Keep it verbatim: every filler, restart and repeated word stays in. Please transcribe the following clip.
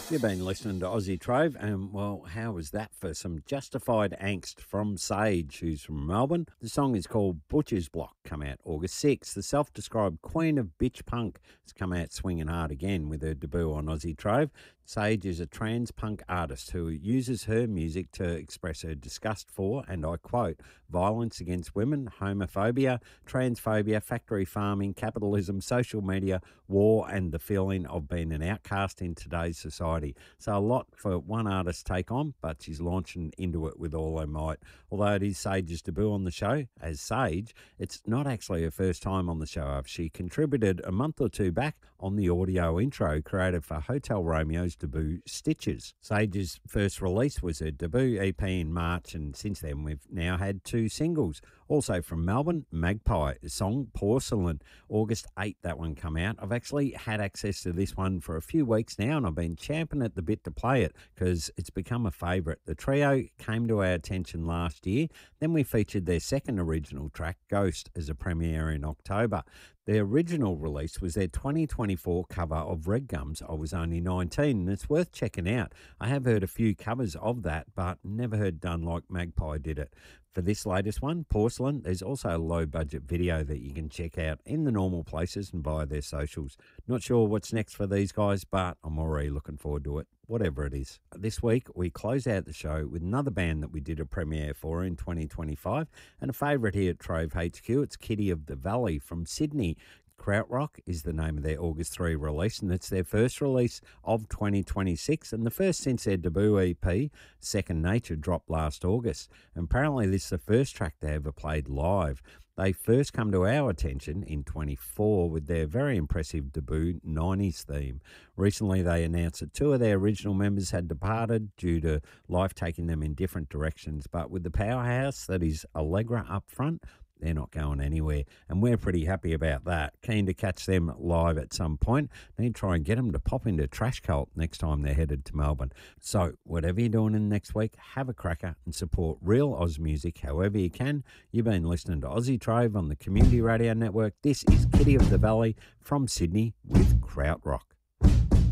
You've been listening to Aussie Trove, and well, how was that for some justified angst from Sage, who's from Melbourne? The song is called Butcher's Block, come out August sixth. The self-described queen of bitch punk has come out swinging hard again with her debut on Aussie Trove. Sage is a trans punk artist who uses her music to express her disgust for, and I quote, violence against women, homophobia, transphobia, factory farming, capitalism, social media, war, and the feeling of being an outcast in today's society. So a lot for one artist to take on, but she's launching into it with all her might. Although it is Sage's debut on the show as Sage, it's not actually her first time on the show. She contributed a month or two back on the audio intro created for Hotel Romeo's debut Stitches. Sage's first release was her debut E P in March, and since then we've now had two singles. Also from Melbourne, Magpie, the song Porcelain, August eighth that one come out. I've actually had access to this one for a few weeks now, and I've been champing at the bit to play it because it's become a favourite. The trio came to our attention last year, then we featured their second original track, Ghost, as a premiere in October. Their original release was their twenty twenty-four cover of Red Gum's I Was Only nineteen, and it's worth checking out. I have heard a few covers of that, but never heard done like Magpie did it. For this latest one, Porcelain, there's also a low-budget video that you can check out in the normal places and via their socials. Not sure what's next for these guys, but I'm already looking forward to it, whatever it is. This week, we close out the show with another band that we did a premiere for in twenty twenty-five, and a favourite here at Trove H Q. It's Kitty of the Valley from Sydney. Krautrock is the name of their August third release, and it's their first release of twenty twenty-six, and the first since their debut E P, Second Nature, dropped last August. And apparently this is the first track they ever played live. They first come to our attention in twenty-four with their very impressive debut nineties theme. Recently they announced that two of their original members had departed due to life taking them in different directions, but with the powerhouse that is Allegra up front, they're not going anywhere, and we're pretty happy about that. Keen to catch them live at some point, then try and get them to pop into Trash Cult next time they're headed to Melbourne. So whatever you're doing in the next week, have a cracker and support real Oz music however you can. You've been listening to Aussie Trove on the Community Radio Network. This is Kitty of the Valley from Sydney with Krautrock.